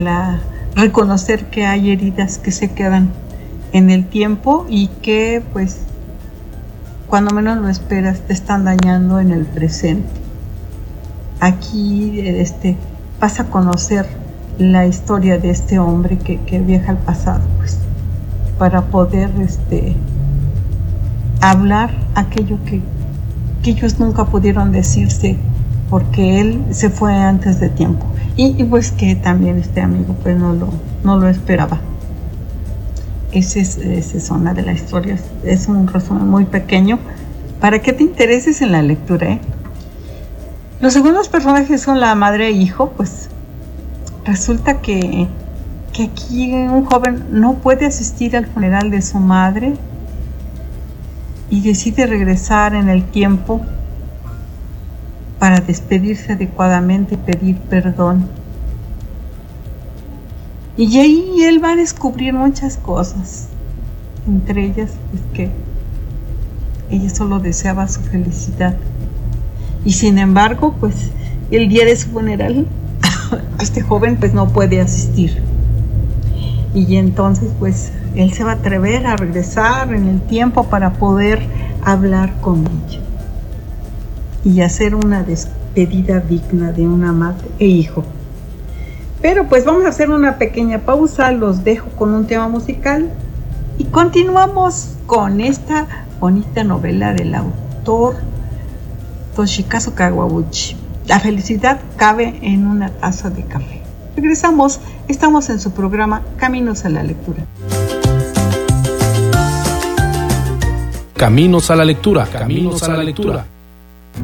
reconocer que hay heridas que se quedan en el tiempo y que pues cuando menos lo esperas te están dañando en el presente. Aquí vas a conocer la historia de este hombre que viaja al pasado, pues, para poder hablar aquello que ellos nunca pudieron decirse porque él se fue antes de tiempo y pues que también este amigo pues no lo esperaba. Esa es una de las historias, es un resumen muy pequeño para que te intereses en la lectura. Los segundos personajes son la madre e hijo. Pues resulta que aquí un joven no puede asistir al funeral de su madre y decide regresar en el tiempo para despedirse adecuadamente y pedir perdón. Y ahí él va a descubrir muchas cosas, entre ellas pues que ella solo deseaba su felicidad. Y sin embargo, pues el día de su funeral, este joven pues no puede asistir. Y entonces pues él se va a atrever a regresar en el tiempo para poder hablar con ella y hacer una despedida digna de una madre e hijo. Pero pues vamos a hacer una pequeña pausa, los dejo con un tema musical y continuamos con esta bonita novela del autor Toshikazu Kawaguchi. La felicidad cabe en una taza de café. Regresamos, estamos en su programa Caminos a la Lectura. Caminos a la Lectura. Caminos a la Lectura.